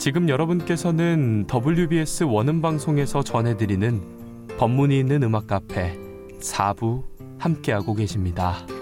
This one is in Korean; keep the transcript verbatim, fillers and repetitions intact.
지금 여러분께서는 더블유비에스 원음방송에서 전해드리는 법문이 있는 음악 카페 사 부 함께하고 계십니다.